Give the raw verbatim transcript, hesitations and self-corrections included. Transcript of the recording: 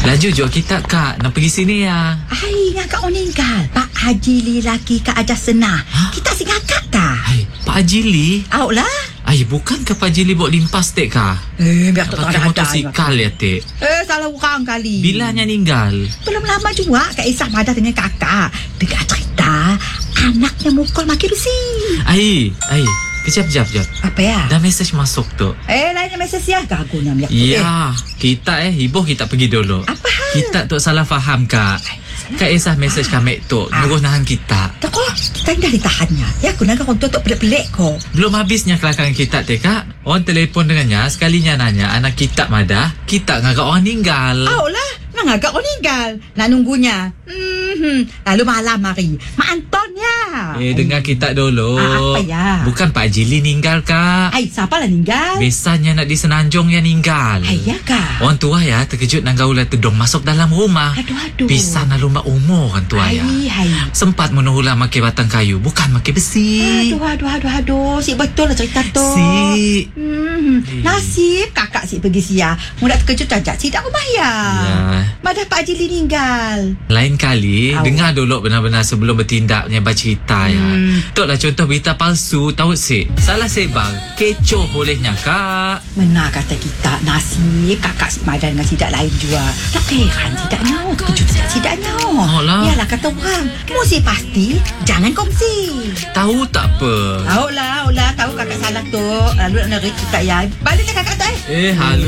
Laju jom kita kak. Nak pergi sini ya. Hai, ngakak meninggal. Pak Haji Li laki Kak Aja Senah. Ha? Kita si ngakak kah? Hai, Pak Haji Li. Awak lah. Ay, bukan ke Pak Haji Li bawa limpas tek kah? Eh, biar tak Pakai ada motosikal ya tek. Eh, salah orang kali. Bilanya ninggal. Belum lama juga Kak Isah madah dengan kakak. Dengar cerita, anaknya mukul makin besi. Ay, ay. Kejap, kejap, kejap. Apa ya? Dah mesej masuk tu. Eh, lainnya mesej ya. Gaguna miak tu. Ya, kita eh hibuh kita pergi dulu. Apa hal? Kita tu salah faham kak. Kak Isah mesej kami tu Ah. nyuruh nahan kita. Tak kok, kita dah ditahannya. Ya, aku nak orang tua tu pelik-pelik kok. Belum habisnya kelakangan kita teh kak. Orang telefon dengannya, sekalinya nanya anak kita madah, kita ngagak orang ninggal. Awak lah. Nak agak kau ninggal. Nak nunggunya. Hmm, lalu malam hari. Mak Anton ya. Eh, dengar kita dulu. Ah, apa ya? Bukan Pak Haji Li ninggal kak. Ai, siapa lah ninggal? Biasanya nak di Senanjung yang ninggal. Ai, ya kah? Orang tua ya terkejut nak gaulah tedong masuk dalam rumah. Aduh, aduh. Bisa nak lumba umur orang tua ya. Hai, hai. Sempat menuhulah makai batang kayu, bukan makai besi. Aduh, aduh, aduh, aduh. Si betul lah cerita tu. Si. Hmm, nasib kakak si pergi sia. Mudah terkejut ajak si tak rumah ya. Ya. Madah Pak Haji Li ninggal. Lain kali Awak. dengar dulu benar-benar sebelum bertindaknya bercerita ya. Hmm. Tok lah contoh berita palsu tahu sih. Salah sebar, kecoh bolehnya kak. Mana kata kita nasib kakak si Madan dengan sidak lain juga. Tak heran sidak nyawa. Terkejut sidak sidak nyawa. Alah. Yalah kata orang. Mesti pasti jangan kongsi. Tahu tak apa. Tahu lah, tahu lah. Tahu kakak salah tu. Lalu nak nerik kita ya. Balik kakak tak eh. Eh, halu